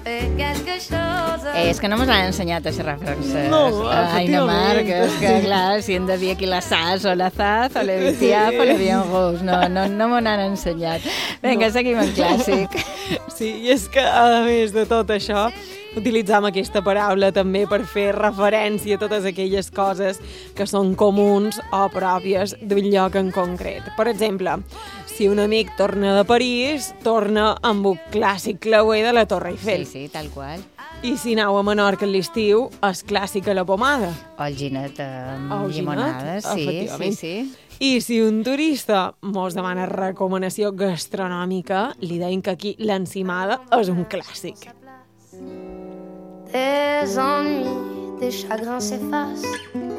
És que no mos l'han ensenyat a xerrar francès. No, Aina Mar, que és que, clar, si hem de dir aquí la sas o la zaz o le piaf o le bien rouge. No m'ho han ensenyat. Vinga, seguim en clàssic. Sí, i és que, a més de tot això, utilitzam aquesta paraula també per fer referència a totes aquelles coses que són comuns o pròpies d'un lloc en concret. Per exemple, si un amic torna de París, torna amb un clàssic clauer de la Torre Eiffel. Sí, tal qual. I si aneu a Menorca a l'estiu, és clàssica la pomada. O el ginet amb llimonada, sí. I si un turista mos demana recomanació gastronòmica, li deim que aquí l'encimada és un clàssic. Des ennuis, des chagrins s'effacent.